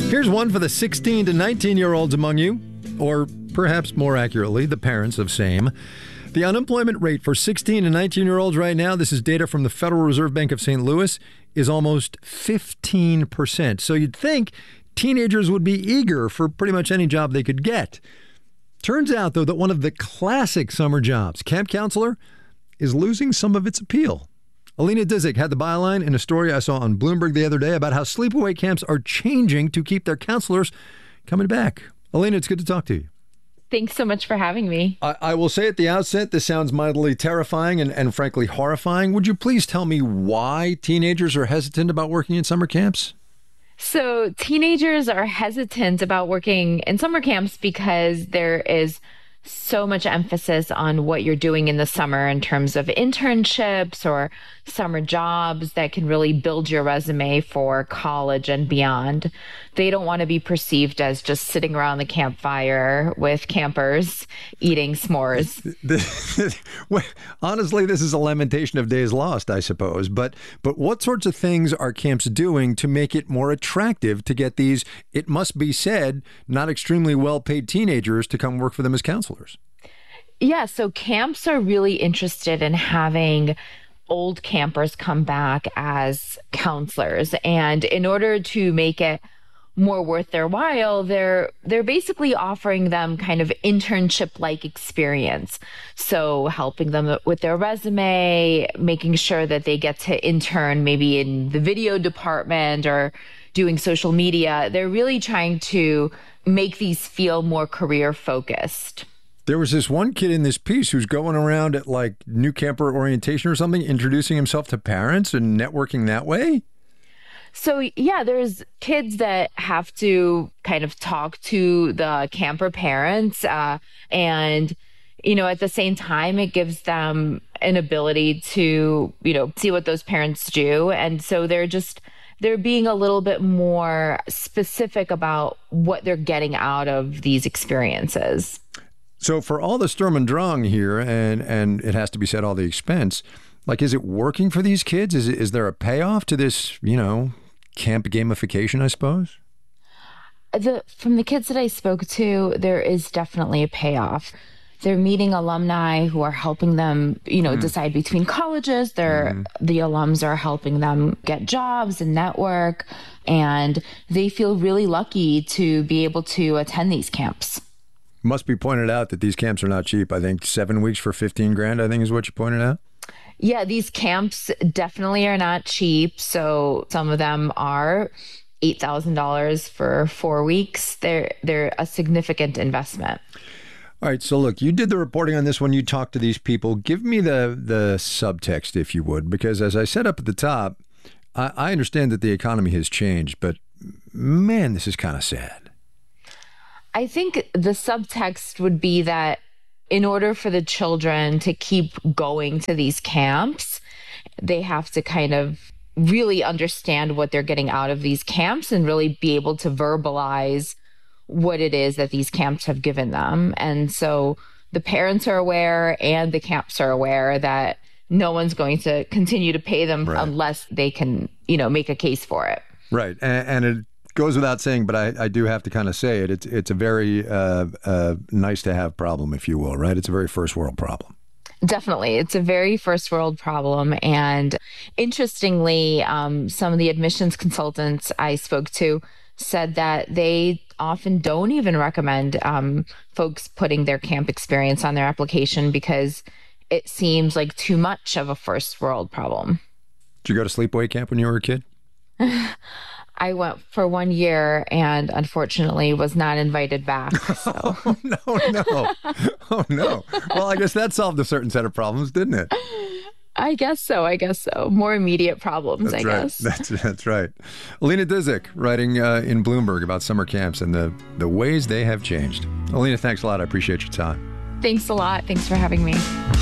Here's one for the 16 to 19-year-olds among you, or perhaps more accurately, the parents of same. The unemployment rate for 16 and 19-year-olds right now, this is data from the Federal Reserve Bank of St. Louis, is almost 15%. So you'd think teenagers would be eager for pretty much any job they could get. Turns out, though, that one of the classic summer jobs, camp counselor, is losing some of its appeal. Alina Dzik had the byline in a story I saw on Bloomberg the other day about how sleepaway camps are changing to keep their counselors coming back. Alina, it's good to talk to you. Thanks so much for having me. I will say at the outset, this sounds mildly terrifying and frankly horrifying. Would you please tell me why teenagers are hesitant about working in summer camps? So teenagers are hesitant about working in summer camps because there is so much emphasis on what you're doing in the summer in terms of internships or summer jobs that can really build your resume for college and beyond. They don't want to be perceived as just sitting around the campfire with campers eating s'mores. Honestly, this is a lamentation of days lost, I suppose. But what sorts of things are camps doing to make it more attractive to get these, it must be said, not extremely well-paid teenagers to come work for them as counselors? Yeah, so camps are really interested in having old campers come back as counselors. And in order to make it more worth their while, they're basically offering them kind of internship-like experience. So helping them with their resume, making sure that they get to intern maybe in the video department or doing social media. They're really trying to make these feel more career-focused. There was this one kid in this piece who's going around at like new camper orientation or something, introducing himself to parents and networking that way. So, yeah, there's kids that have to kind of talk to the camper parents. And, at the same time, it gives them an ability to, see what those parents do. And so they're being a little bit more specific about what they're getting out of these experiences. So for all the Sturm und Drang here, and it has to be said, all the expense, like, is it working for these kids? Is there a payoff to this, camp gamification, I suppose? From the kids that I spoke to, there is definitely a payoff. They're meeting alumni who are helping them, decide between colleges. The alums are helping them get jobs and network, and they feel really lucky to be able to attend these camps. Must be pointed out that these camps are not cheap. I think 7 weeks for $15,000, I think is what you pointed out. Yeah, these camps definitely are not cheap. So some of them are $8,000 for 4 weeks. They're a significant investment. All right. So look, you did the reporting on this one. You talked to these people. Give me the subtext, if you would, because as I said up at the top, I understand that the economy has changed, but man, this is kind of sad. I think the subtext would be that in order for the children to keep going to these camps, they have to kind of really understand what they're getting out of these camps and really be able to verbalize what it is that these camps have given them. And so the parents are aware and the camps are aware that no one's going to continue to pay them unless they can, make a case for it. Right. And it goes without saying, but I do have to kind of say it. It's a very nice to have problem, if you will, right? It's a very first world problem. Definitely. It's a very first world problem. And interestingly, some of the admissions consultants I spoke to said that they often don't even recommend folks putting their camp experience on their application because it seems like too much of a first world problem. Did you go to sleepaway camp when you were a kid? I went for 1 year and unfortunately was not invited back. So. Oh, no. Oh, no. Well, I guess that solved a certain set of problems, didn't it? I guess so. More immediate problems, That's I right. guess. That's right. Alina Dzik writing in Bloomberg about summer camps and the ways they have changed. Alina, thanks a lot. I appreciate your time. Thanks a lot. Thanks for having me.